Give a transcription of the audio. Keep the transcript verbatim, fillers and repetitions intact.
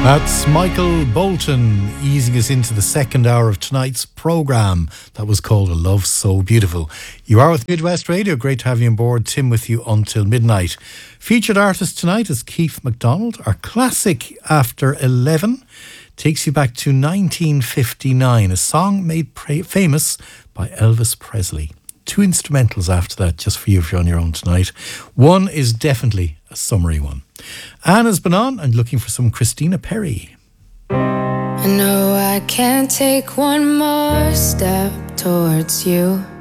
That's Michael Bolton easing us into the second hour of tonight's programme. That was called A Love So Beautiful. You are with Midwest Radio. Great to have you on board. Tim with you until midnight. Featured artist tonight is Keith MacDonald. Our classic After eleven takes you back to nineteen fifty-nine, a song made pra- famous by Elvis Presley. Two instrumentals after that, just for you if you're on your own tonight. One is definitely a summery one. Anne has been on and looking for some Christina Perri. I know I can't take one more step towards you.